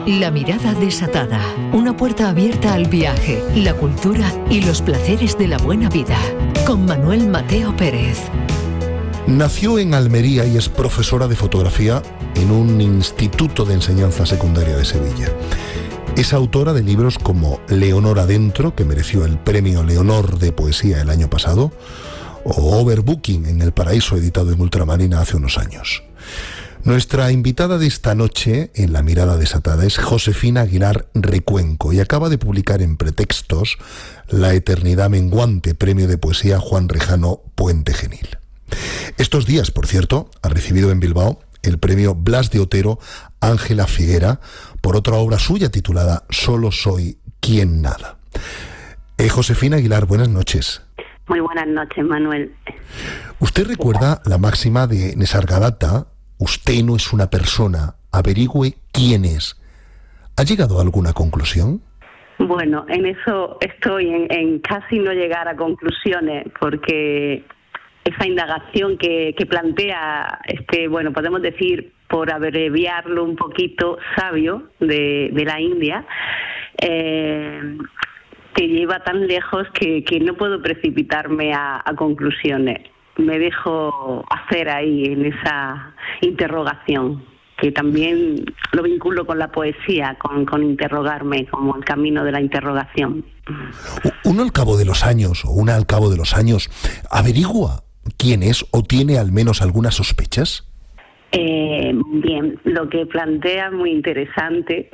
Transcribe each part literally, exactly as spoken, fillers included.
La mirada desatada, una puerta abierta al viaje, la cultura y los placeres de la buena vida, con Manuel Mateo Pérez. Nació en Almería y es profesora de fotografía en un instituto de enseñanza secundaria de Sevilla. Es autora de libros como Leonor Adentro, que mereció el premio Leonor de poesía el año pasado, o Overbooking en El Paraíso, editado en Ultramarina hace unos años. Nuestra invitada de esta noche en La Mirada Desatada es Josefina Aguilar Recuenco y acaba de publicar en Pretextos La Eternidad Menguante, premio de poesía Juan Rejano Puente Genil. Estos días, por cierto, ha recibido en Bilbao el premio Blas de Otero Ángela Figuera por otra obra suya titulada Solo soy quien nada. Eh, Josefina Aguilar, buenas noches. Muy buenas noches, Manuel. ¿Usted recuerda la máxima de Nesargadatta? Usted no es una persona, averigüe quién es. ¿Ha llegado a alguna conclusión? Bueno, en eso estoy, en, en casi no llegar a conclusiones, porque esa indagación que, que plantea, este, bueno, podemos decir, por abreviarlo un poquito, sabio de, de la India, eh, te lleva tan lejos que, que no puedo precipitarme a, a conclusiones. Me dejo hacer ahí en esa interrogación, que también lo vinculo con la poesía, con, con interrogarme, como el camino de la interrogación. Uno al cabo de los años, o una al cabo de los años, ¿averigua quién es o tiene al menos algunas sospechas? Eh, bien, lo que plantea es muy interesante.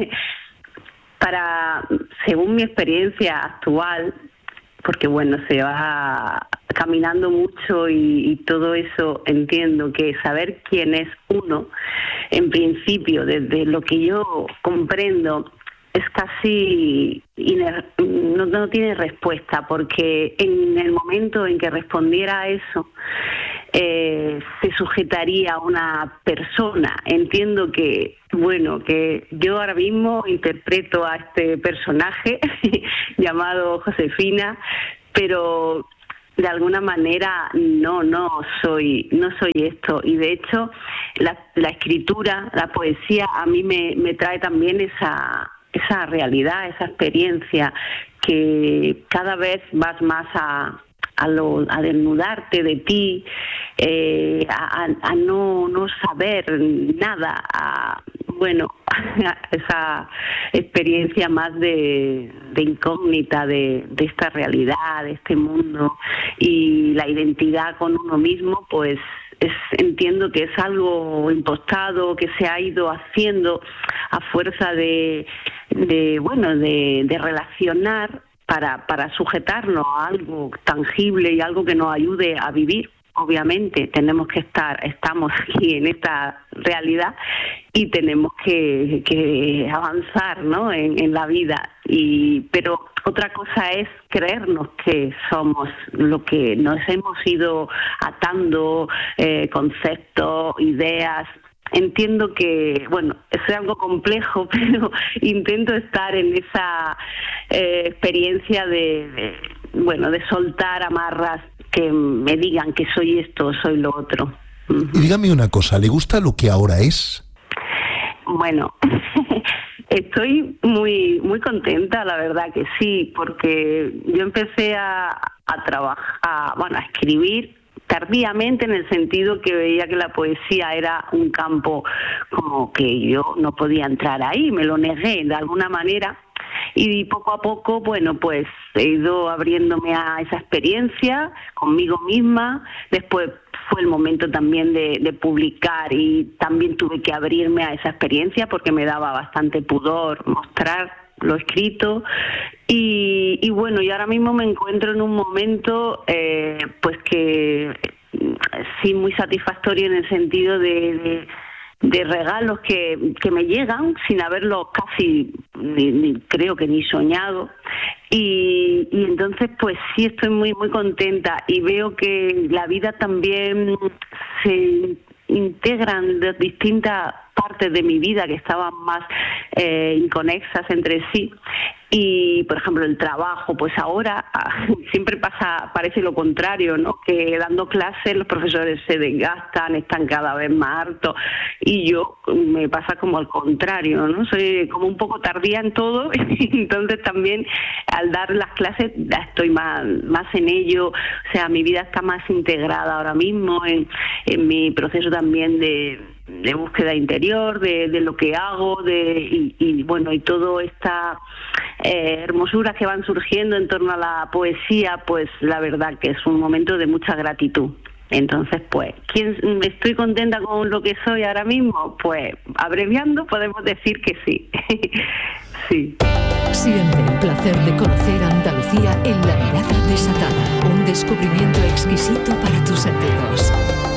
Para, según mi experiencia actual, porque bueno, se va caminando mucho y, y todo eso, entiendo que saber quién es uno, en principio, desde lo que yo comprendo, es casi iner- no, no tiene respuesta, porque en el momento en que respondiera a eso, eh, se sujetaría a una persona. Entiendo que, bueno, que yo ahora mismo interpreto a este personaje llamado Josefina, pero de alguna manera no, no soy, no soy esto. Y de hecho, la, la escritura, la poesía, a mí me, me trae también esa, esa realidad, esa experiencia, que cada vez vas más a, a, lo, a desnudarte de ti, eh, a, a no, no saber nada, a, bueno, esa experiencia más de, de incógnita de, de esta realidad, de este mundo, y la identidad con uno mismo, pues es, entiendo que es algo impostado, que se ha ido haciendo a fuerza de, de bueno, de, de relacionar para, para sujetarnos a algo tangible y algo que nos ayude a vivir. Obviamente tenemos que estar, estamos aquí en esta realidad y tenemos que, que avanzar, ¿no?, en, en la vida. Y pero otra cosa es creernos que somos lo que nos hemos ido atando, eh, conceptos, ideas. Entiendo que, bueno, es algo complejo, pero intento estar en esa eh, experiencia de, de, bueno, de soltar amarras que me digan que soy esto, soy lo otro. Y dígame una cosa, ¿le gusta lo que ahora es? Bueno, estoy muy muy contenta, la verdad que sí, porque yo empecé a, a trabajar, bueno, a escribir tardíamente, en el sentido que veía que la poesía era un campo como que yo no podía entrar ahí, me lo negué de alguna manera. Y poco a poco, bueno, pues he ido abriéndome a esa experiencia conmigo misma. Después fue el momento también de, de publicar y también tuve que abrirme a esa experiencia porque me daba bastante pudor mostrar lo escrito. Y, y bueno, y ahora mismo me encuentro en un momento eh, pues que sí, muy satisfactorio, en el sentido de... de de regalos que, que me llegan sin haberlo casi, ni, ni, creo que ni soñado, y, y entonces pues sí estoy muy muy contenta y veo que la vida también se integran de distintas partes de mi vida que estaban más eh, inconexas entre sí. Y, por ejemplo, el trabajo, pues ahora siempre pasa, parece lo contrario, ¿no? Que dando clases los profesores se desgastan, están cada vez más hartos, y yo me pasa como al contrario, ¿no? Soy como un poco tardía en todo, entonces también al dar las clases ya estoy más, más en ello, o sea, mi vida está más integrada ahora mismo en, en mi proceso también de... de búsqueda interior, de, de lo que hago, de y, y bueno, y toda esta eh, hermosuras que van surgiendo en torno a la poesía, pues la verdad que es un momento de mucha gratitud. Entonces, pues, ¿quién, ¿estoy contenta con lo que soy ahora mismo? Pues, abreviando, podemos decir que sí. Sí. Siente el placer de conocer Andalucía en La Mirada Desatada, un descubrimiento exquisito para tus sentidos.